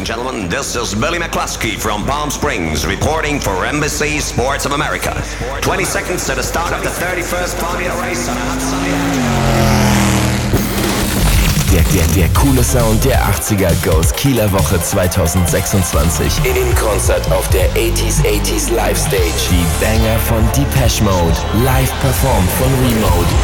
gentlemen, this is Billy McCluskey from Palm Springs reporting for Embassy Sports of America. 20 seconds to the start of the 31st Formula Race on a hot sunny day. Der coole Sound der 80er goes Kieler Woche 2026 in Konzert auf der 80s Live Stage. Die Banger von Depeche Mode, live performt von Remote.